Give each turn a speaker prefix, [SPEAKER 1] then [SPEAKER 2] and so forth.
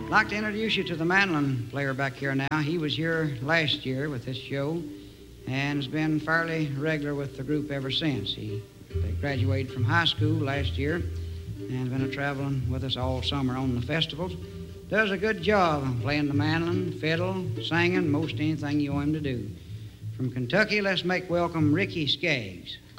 [SPEAKER 1] I'd like to introduce you to the mandolin player back here now. He was here last year with this show and has been fairly regular with the group ever since. They graduated from high school last year and been traveling with us all summer on the festivals. Does a good job playing the mandolin, fiddle, singing, most anything you want him to do. From Kentucky, let's make welcome Ricky Skaggs.